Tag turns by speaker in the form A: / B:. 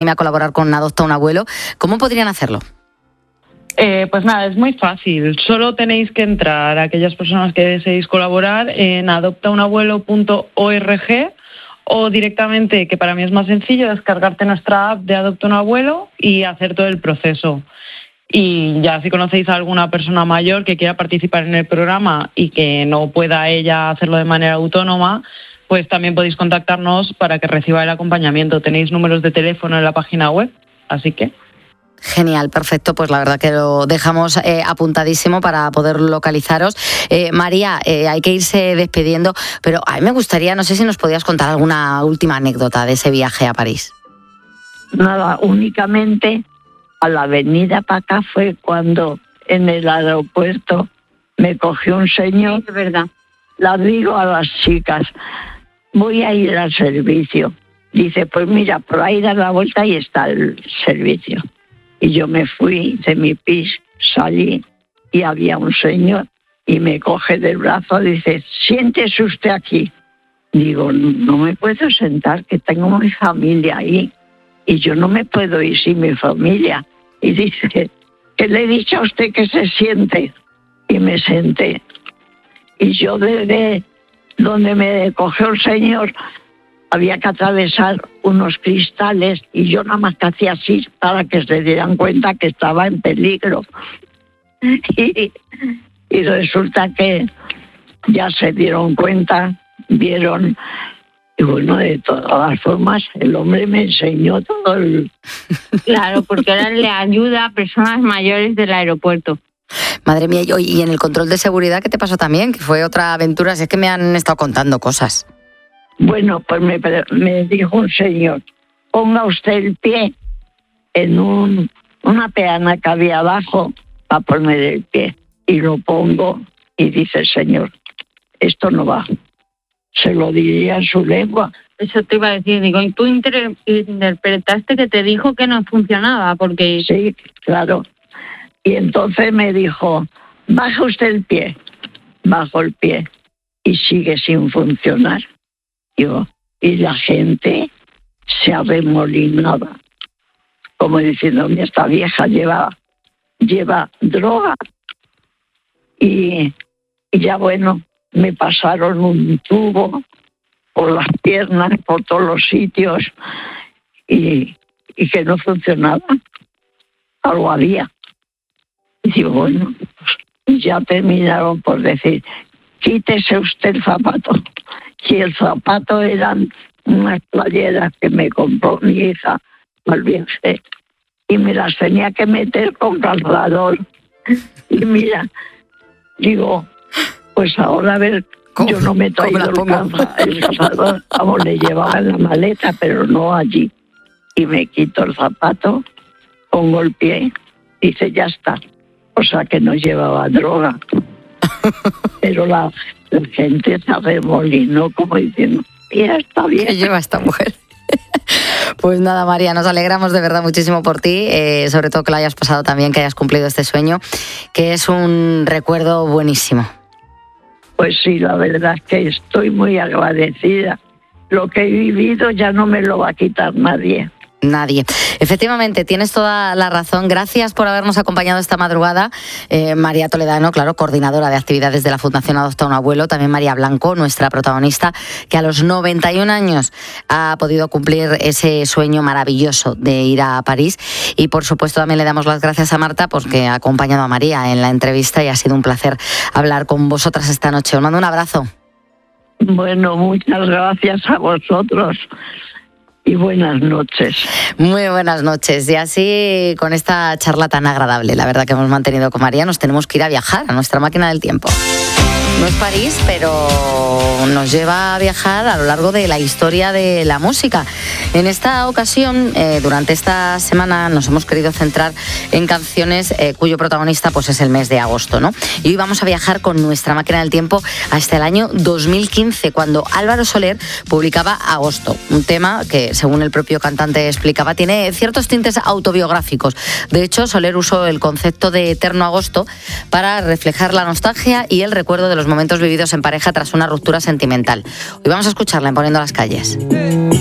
A: a colaborar con Adopta un Abuelo, ¿cómo podrían hacerlo?
B: Pues nada, es muy fácil. Solo tenéis que entrar, aquellas personas que deseéis colaborar, en adoptaunabuelo.org o directamente, que para mí es más sencillo, descargarte nuestra app de Adopta un Abuelo y hacer todo el proceso. Y ya si conocéis a alguna persona mayor que quiera participar en el programa y que no pueda ella hacerlo de manera autónoma, pues también podéis contactarnos para que reciba el acompañamiento. Tenéis números de teléfono en la página web, así que...
A: Genial, perfecto, pues la verdad que lo dejamos apuntadísimo para poder localizaros. María, hay que irse despidiendo, pero a mí me gustaría, no sé si nos podías contar alguna última anécdota de ese viaje a París.
C: Nada, únicamente a la avenida para acá fue cuando en el aeropuerto me cogió un señor.
D: Sí, es verdad.
C: La digo a las chicas, voy a ir al servicio. Dice, pues mira, por ahí da la vuelta y está el servicio. Y yo me fui de mi pis, salí y había un señor y me coge del brazo y dice, siéntese usted aquí. Digo, no me puedo sentar, que tengo mi familia ahí y yo no me puedo ir sin mi familia. Y dice, que le he dicho a usted que se siente. Y me senté. Y yo desde donde me cogió el señor había que atravesar unos cristales y yo nada más que hacía así para que se dieran cuenta que estaba en peligro. Y resulta que ya se dieron cuenta, vieron, y bueno, de todas las formas, el hombre me enseñó todo el...
D: Claro, porque ahora le ayuda a personas mayores del aeropuerto.
A: Madre mía, y en el control de seguridad, ¿qué te pasó también? Que fue otra aventura, si es que me han estado contando cosas.
C: Bueno, pues me dijo un señor, ponga usted el pie en una peana que había abajo para poner el pie. Y lo pongo y dice el señor, esto no va. Se lo diría en su lengua.
D: Eso te iba a decir, digo, ¿y tú interpretaste que te dijo que no funcionaba? Porque...
C: Sí, claro. Y entonces me dijo, baja usted el pie. Bajo el pie y sigue sin funcionar. Y la gente se arremolinaba, como diciendo, esta vieja lleva droga. Y ya bueno, me pasaron un tubo por las piernas, por todos los sitios, y que no funcionaba. Algo había. Y digo, bueno, ya terminaron por decir, quítese usted el zapato. Si el zapato eran unas playeras que me compró mi hija al viaje y me las tenía que meter con calzador. Y mira, digo, pues ahora a ver, yo no me he traído el calzador, vamos, le llevaba en la maleta, pero no allí. Y me quito el zapato, pongo el pie, dice, ya está. O sea que no llevaba droga. Pero la gente se arremolinó como diciendo, mira, está bien.
A: ¿Qué lleva esta mujer? Pues nada, María, nos alegramos de verdad muchísimo por ti, sobre todo que lo hayas pasado también, que hayas cumplido este sueño, que es un recuerdo buenísimo.
C: Pues sí, la verdad es que estoy muy agradecida. Lo que he vivido ya no me lo va a quitar nadie.
A: Nadie. Efectivamente, tienes toda la razón. Gracias por habernos acompañado esta madrugada. María Toledano, claro, coordinadora de actividades de la Fundación Adopta un Abuelo. También María Blanco, nuestra protagonista, que a los 91 años ha podido cumplir ese sueño maravilloso de ir a París. Y por supuesto también le damos las gracias a Marta porque ha acompañado a María en la entrevista y ha sido un placer hablar con vosotras esta noche. Os mando un abrazo.
C: Bueno, muchas gracias a vosotros. Y buenas noches.
A: Muy buenas noches. Y así, con esta charla tan agradable, la verdad que hemos mantenido con María, nos tenemos que ir a viajar a nuestra máquina del tiempo. No es París, pero nos lleva a viajar a lo largo de la historia de la música. En esta ocasión, durante esta semana, nos hemos querido centrar en canciones cuyo protagonista pues, es el mes de agosto, ¿no? Y hoy vamos a viajar con nuestra máquina del tiempo hasta el año 2015, cuando Álvaro Soler publicaba Agosto, un tema que, según el propio cantante explicaba, tiene ciertos tintes autobiográficos. De hecho, Soler usó el concepto de eterno agosto para reflejar la nostalgia y el recuerdo de los momentos vividos en pareja tras una ruptura sentimental. Hoy vamos a escucharla en Poniendo las calles.